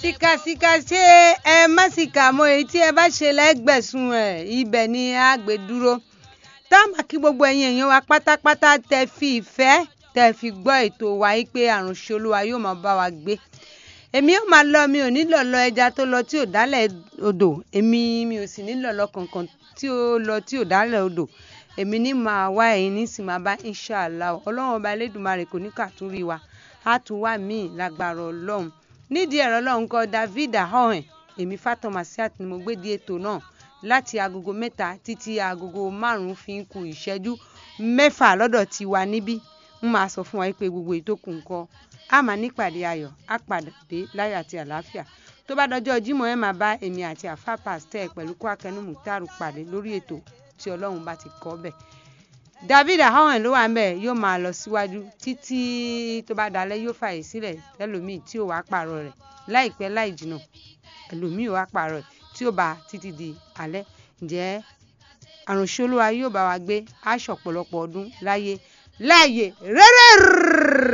Síkàsíkà ṣé ẹ má sì kà mọ́ èyí tí ẹ bá ṣe lẹ́gbẹ̀sùn ẹ̀ ibẹ̀ ni a gbé dúró. Táàmà kí gbogbo ẹ̀yin èèyàn wa pátápátá tẹ fi ìfẹ́ tẹ fi gbọ́ ètò wa yìí pé àrùnṣe Olúwa yóò máa bá wa gbé. Èmi ò máa lọ, mi ò ní lọ̀lọ̀ ẹja tó lọ tí ò dálẹ̀ odò. Mi ò sì ní lọ̀lọ̀ kankan tí ó lọ tí ò dálẹ̀ odò. Èmi ní máa wá ẹ̀yin ní sì máa bá Inshallah. Ọlọ́run ọba Elédùmarè kò ní kàtúrí wa. Á tún wá míì lágbára Ọlọ́run. Nídìí ẹ̀rọ Ọlọ́run kọ David Ahoen. Èmi Fatoma Siat ni mo gbé di ètò náà láti agogo 3 títí agogo 5 fi ń kù ìṣẹ́jú 6 lọ́dọ̀ tiwa níbí. N máa sọ fún wa pé gbogbo ìtókù nǹkan a máa nípàdé ayọ̀, a padà dé láyọ̀ àti àlàáfíà. Tó bá dọjọ́ Jímọ̀ ẹ máa bá èmi àti àfà Pastor pẹ̀lú Kwakenu Mutaru pàdé lórí ètò tí Ọlọ́run bá ti kọ bẹ́ẹ̀. David Ahoen ló wà ńbẹ̀ yóò máa lọ síwájú títí tó bá dalẹ́ yóò fààyè sílẹ̀ ẹlòmíì tí ò wá pààrọ̀ rẹ̀ láìpẹ́ láì jìnnà ẹlòmíì ò wá pààrọ̀ rẹ̀ tí ó bá títí di alẹ́. Ǹjẹ́ àrùnṣe Olúwa yóò bá wa gbé aṣọ ọ̀pọ̀lọpọ̀ ọdún láyé rere.